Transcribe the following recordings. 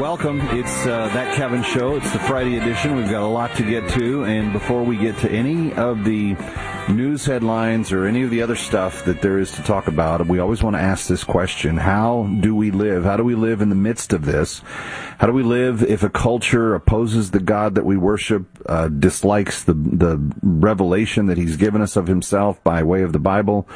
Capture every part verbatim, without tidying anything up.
welcome. It's uh, That Kevin Show. It's the Friday edition. We've got a lot to get to, and before we get to any of the news headlines or any of the other stuff that there is to talk about, we always want to ask this question: how do we live? How do we live in the midst of this? How do we live if a culture opposes the God that we worship, uh, dislikes the the revelation that he's given us of himself by way of the Bible,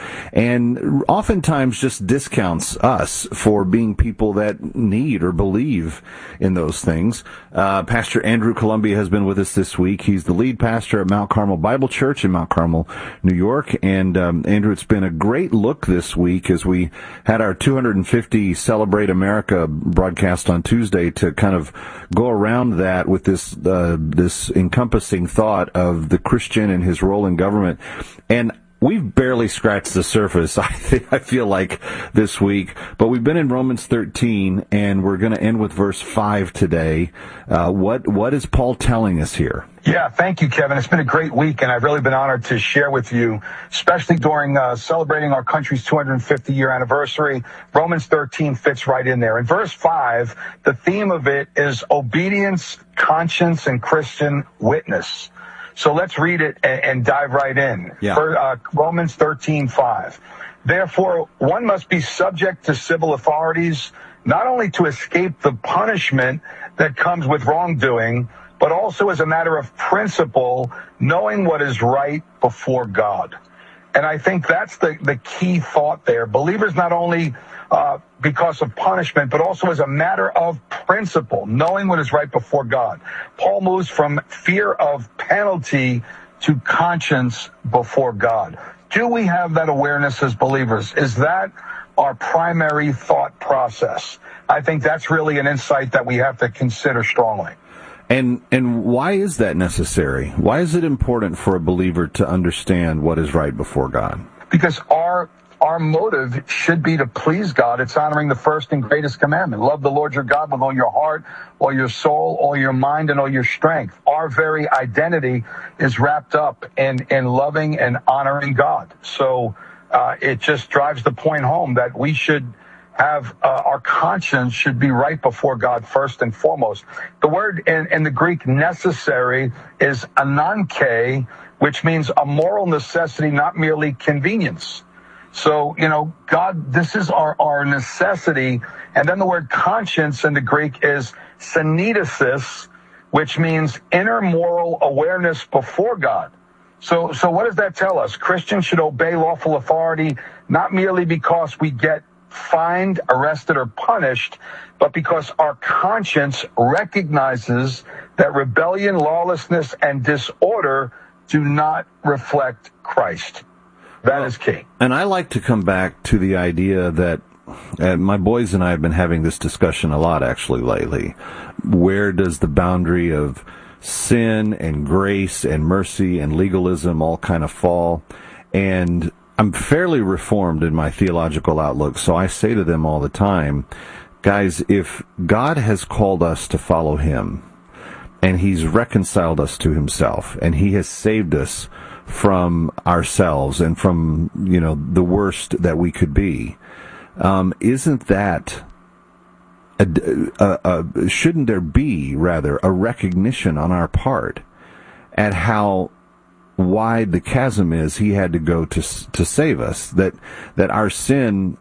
and oftentimes just discounts us for being people that need or believe in those things? Uh, Pastor Andrew Columbia has been with us this week. He's the lead pastor at Mount Carmel Bible Church in Mount Carmel, New York. And um, Andrew, it's been a great look this week as we had our two hundred fifty Celebrate America broadcast on Tuesday to kind of go around that with this uh, this encompassing thought of the Christian and his role in government. And we've barely scratched the surface, I think, I feel like, this week. But we've been in Romans thirteen, and we're going to end with verse five today. Uh, what what is Paul telling us here? Yeah, thank you, Kevin. It's been a great week, and I've really been honored to share with you, especially during uh, celebrating our country's two hundred fifty year anniversary. Romans thirteen fits right in there. In verse five, the theme of it is obedience, conscience, and Christian witness. So let's read it and, and dive right in. Yeah. For, uh, Romans thirteen five. Therefore, one must be subject to civil authorities, not only to escape the punishment that comes with wrongdoing, but also as a matter of principle, knowing what is right before God. And I think that's the, the key thought there. Believers not only uh, because of punishment, but also as a matter of principle, knowing what is right before God. Paul moves from fear of penalty to conscience before God. Do we have that awareness as believers? Is that our primary thought process? I think that's really an insight that we have to consider strongly. And and why is that necessary? Why is it important for a believer to understand what is right before God? Because our our motive should be to please God. It's honoring the first and greatest commandment. Love the Lord your God with all your heart, all your soul, all your mind, and all your strength. Our very identity is wrapped up in, in loving and honoring God. So uh, it just drives the point home that we should have uh, our conscience should be right before God first and foremost. The word in, in the Greek necessary is ananke, which means a moral necessity, not merely convenience. So, you know, God, this is our, our necessity. And then the word conscience in the Greek is syneidesis, which means inner moral awareness before God. So, so what does that tell us? Christians should obey lawful authority, not merely because we get fined, arrested, or punished, but because our conscience recognizes that rebellion, lawlessness, and disorder do not reflect Christ. That well, is key. And I like to come back to the idea that uh, my boys and I have been having this discussion a lot actually lately. Where does the boundary of sin and grace and mercy and legalism all kind of fall? And I'm fairly reformed in my theological outlook, so I say to them all the time, guys, if God has called us to follow him, and he's reconciled us to himself, and he has saved us from ourselves and from, you know, the worst that we could be, um, isn't that, a, a, a, shouldn't there be, rather, a recognition on our part at how wide the chasm is he had to go to to save us, that that our sin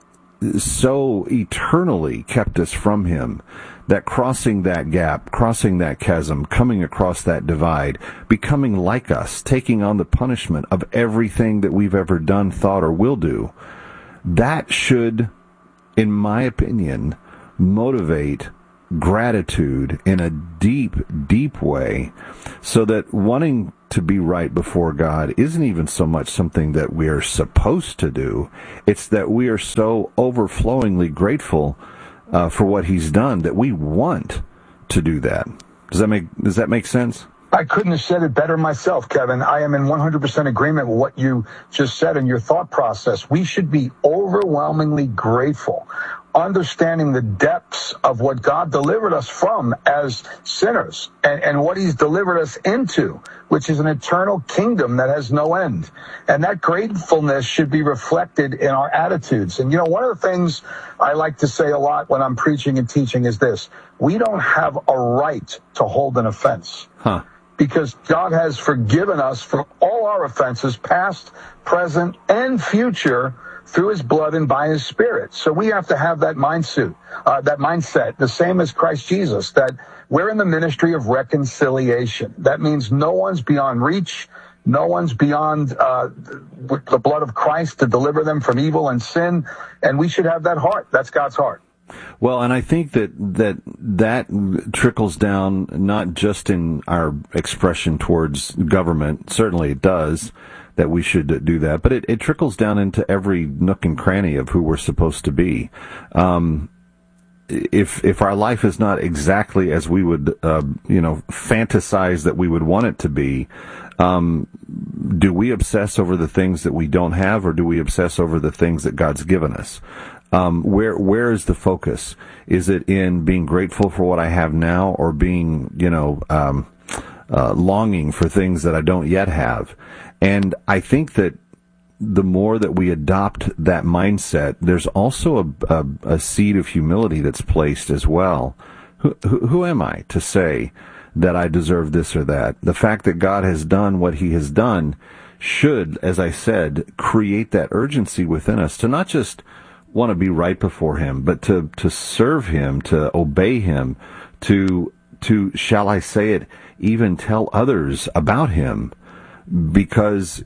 so eternally kept us from him, that crossing that gap, crossing that chasm, coming across that divide, becoming like us, taking on the punishment of everything that we've ever done, thought, or will do, that should, in my opinion, motivate gratitude in a deep, deep way, so that wanting to be right before God isn't even so much something that we are supposed to do. It's that we are so overflowingly grateful uh, for what he's done that we want to do that. Does that make does that make sense? I couldn't have said it better myself, Kevin. I am in one hundred percent agreement with what you just said in your thought process. We should be overwhelmingly grateful. understanding the depths of what God delivered us from as sinners and, and what he's delivered us into, which is an eternal kingdom that has no end. And that gratefulness should be reflected in our attitudes. And, you know, one of the things I like to say a lot when I'm preaching and teaching is this: we don't have a right to hold an offense. Huh. Because God has forgiven us for all our offenses, past, present, and future, through his blood and by his Spirit. So we have to have that mindset, uh, that mindset, the same as Christ Jesus, that we're in the ministry of reconciliation. That means no one's beyond reach. No one's beyond uh, the blood of Christ to deliver them from evil and sin. And we should have that heart. That's God's heart. Well, and I think that, that that trickles down not just in our expression towards government. Certainly it does, that we should do that, but it, it trickles down into every nook and cranny of who we're supposed to be. Um, if if our life is not exactly as we would, uh, you know, fantasize that we would want it to be, um, do we obsess over the things that we don't have, or do we obsess over the things that God's given us? Um, where, where is the focus? Is it in being grateful for what I have now, or being, you know, um, uh, longing for things that I don't yet have? And I think that the more that we adopt that mindset, there's also a, a, a seed of humility that's placed as well. Who, who, who am I to say that I deserve this or that? The fact that God has done what he has done should, as I said, create that urgency within us to not just want to be right before him, but to, to serve him, to obey him, to, to, shall I say it, even tell others about him. Because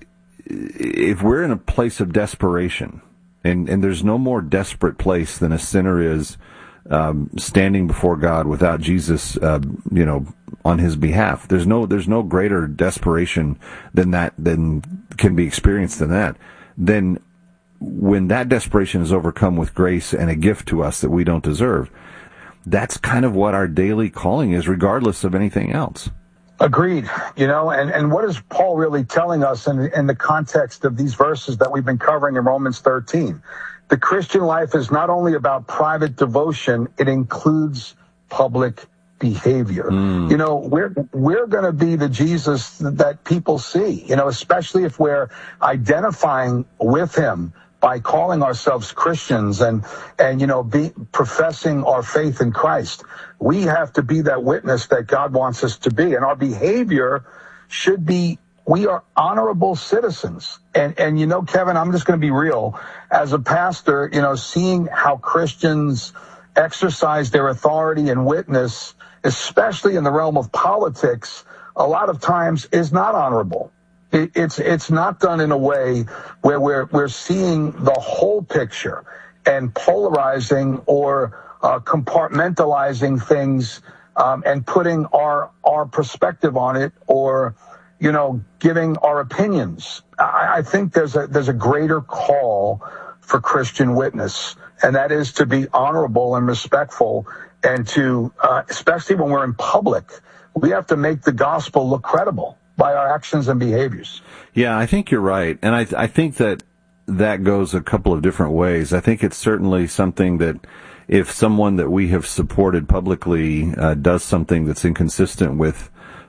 if we're in a place of desperation, and, and there's no more desperate place than a sinner is um, standing before God without Jesus, uh, you know, on his behalf. There's no there's no greater desperation than that than can be experienced than that. Then, when that desperation is overcome with grace and a gift to us that we don't deserve, that's kind of what our daily calling is, regardless of anything else. Agreed. You know, and, and what is Paul really telling us in, in the context of these verses that we've been covering in Romans thirteen? The Christian life is not only about private devotion, it includes public behavior. Mm. You know, we're, we're going to be the Jesus that people see, you know, especially if we're identifying with him by calling ourselves Christians and, and, you know, be professing our faith in Christ. We have to be that witness that God wants us to be. And our behavior should be, we are honorable citizens. And, and, you know, Kevin, I'm just going to be real. As a pastor, you know, seeing how Christians exercise their authority and witness, especially in the realm of politics, a lot of times is not honorable. It's it's not done in a way where we're we're seeing the whole picture and polarizing or uh, compartmentalizing things um, and putting our our perspective on it, or you know giving our opinions. I, I think there's a there's a greater call for Christian witness, and that is to be honorable and respectful, and to uh, especially when we're in public, we have to make the gospel look credible by our actions and behaviors. Yeah, I think you're right. And I, I think that that goes a couple of different ways. I think it's certainly something that if someone that we have supported publicly uh, does something that's inconsistent with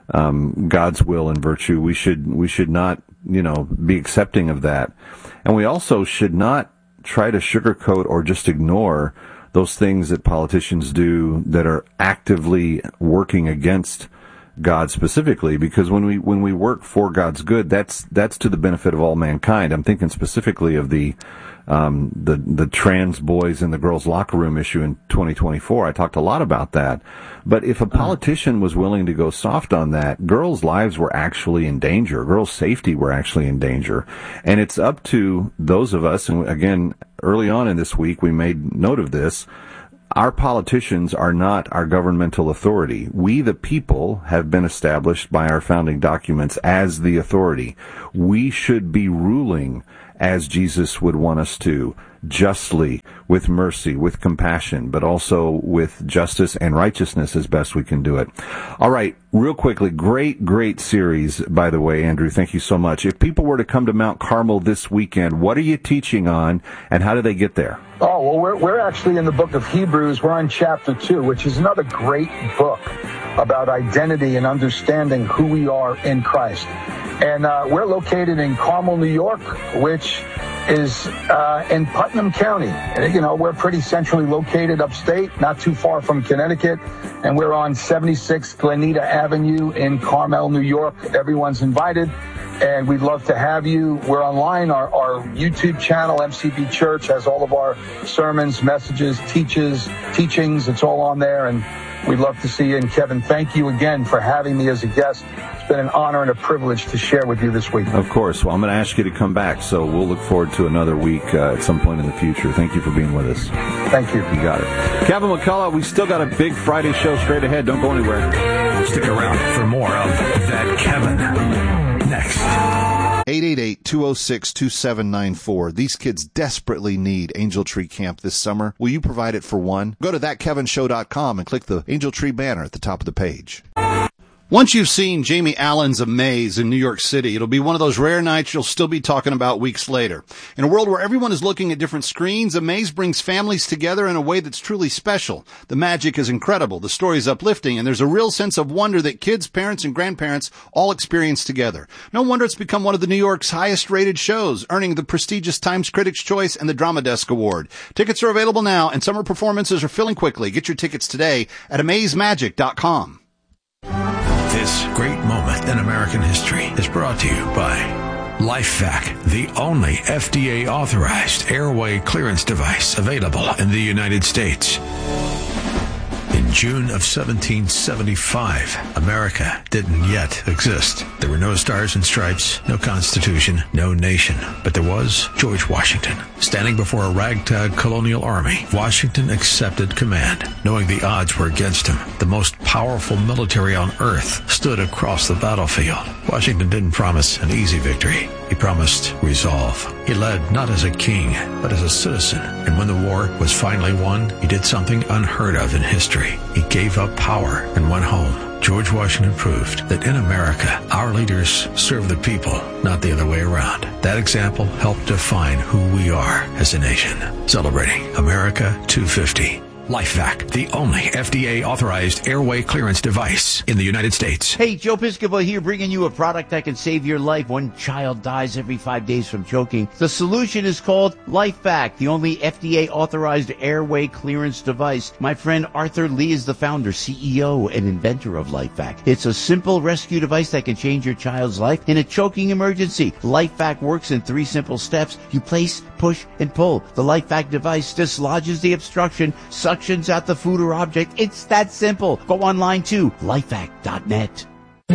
um, God's will and virtue, we should we should not, you know, be accepting of that. And we also should not try to sugarcoat or just ignore those things that politicians do that are actively working against God specifically, because when we when we work for God's good, that's that's to the benefit of all mankind. I'm thinking specifically of the um, the the trans boys in the girls' locker room issue in twenty twenty-four. I talked a lot about that. But if a politician was willing to go soft on that, girls' lives were actually in danger. Girls' safety were actually in danger. And it's up to those of us, and again, early on in this week, we made note of this. Our politicians are not our governmental authority. We, the people, have been established by our founding documents as the authority. We should be ruling as Jesus would want us to, justly, with mercy, with compassion, but also with justice and righteousness as best we can do it. All right, real quickly, great, great series, by the way, Andrew. Thank you so much. If people were to come to Mount Carmel this weekend, what are you teaching on, and how do they get there? Oh, well, we're, we're actually in the book of Hebrews. We're on chapter two, which is another great book about identity and understanding who we are in Christ. And uh, we're located in Carmel, New York, which is uh, in Putnam County. You know, we're pretty centrally located upstate, not too far from Connecticut. And we're on seventy-six Glenita Avenue in Carmel, New York. Everyone's invited, and we'd love to have you. We're online. Our, our YouTube channel, M C B Church, has all of our sermons, messages, teaches, teachings. It's all on there, and we'd love to see you. And Kevin, thank you again for having me as a guest. It's been an honor and a privilege to share with you this week. Of course. Well, I'm going to ask you to come back, so we'll look forward to another week uh, at some point in the future. Thank you for being with us. Thank you. You got it. Kevin McCullough, we still got a big Friday show straight ahead. Don't go anywhere. Stick around for more of That Kevin next. eight eight eight, two oh six, two seven nine four. These kids desperately need Angel Tree Camp this summer. Will you provide it for one? Go to that kevin show dot com and click the Angel Tree banner at the top of the page. Once you've seen Jamie Allen's Amaze in New York City, it'll be one of those rare nights you'll still be talking about weeks later. In a world where everyone is looking at different screens, Amaze brings families together in a way that's truly special. The magic is incredible, the story is uplifting, and there's a real sense of wonder that kids, parents, and grandparents all experience together. No wonder it's become one of the New York's highest-rated shows, earning the prestigious Times Critics' Choice and the Drama Desk Award. Tickets are available now, and summer performances are filling quickly. Get your tickets today at amaze magic dot com. This great moment in American history is brought to you by LifeVac, the only F D A-authorized airway clearance device available in the United States. In June of seventeen seventy-five, America didn't yet exist. There were no stars and stripes, no constitution, no nation. But there was George Washington. Standing before a ragtag colonial army, Washington accepted command, knowing the odds were against him. The most powerful military on earth stood across the battlefield. Washington didn't promise an easy victory. He promised resolve. He led not as a king, but as a citizen. And when the war was finally won, he did something unheard of in history. He gave up power and went home. George Washington proved that in America, our leaders serve the people, not the other way around. That example helped define who we are as a nation. Celebrating America two fifty. LifeVac, the only F D A-authorized airway clearance device in the United States. Hey, Joe Piscopo here, bringing you a product that can save your life. One child dies every five days from choking. The solution is called LifeVac, the only F D A-authorized airway clearance device. My friend Arthur Lee is the founder, C E O, and inventor of LifeVac. It's a simple rescue device that can change your child's life in a choking emergency. LifeVac works in three simple steps. You place, push, and pull. The LifeVac device dislodges the obstruction, suctions out the food or object. It's that simple. Go online to lifevac dot net.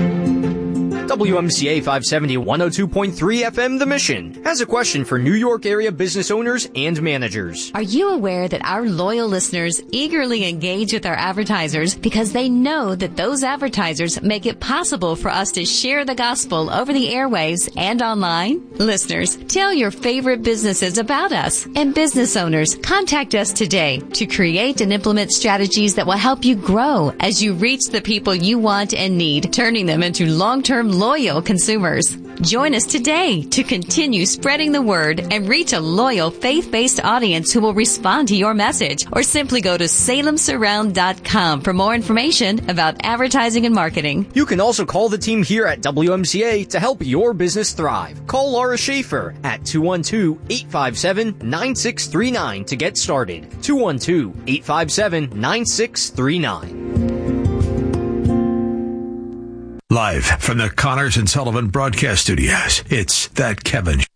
W M C A five seventy, one oh two point three F M The Mission has a question for New York area business owners and managers. Are you aware that our loyal listeners eagerly engage with our advertisers because they know that those advertisers make it possible for us to share the gospel over the airwaves and online? Listeners, tell your favorite businesses about us. And business owners, contact us today to create and implement strategies that will help you grow as you reach the people you want and need, turning them into long-term loyal consumers. Join us today to continue spreading the word and reach a loyal faith-based audience who will respond to your message, or simply go to salem surround dot com for more information about advertising and marketing. You can also call the team here at W M C A to help your business thrive. Call Laura Schaefer at two one two, eight five seven, nine six three nine to get started. two one two, eight five seven, nine six three nine. Live from the Connors and Sullivan Broadcast Studios, it's That Kevin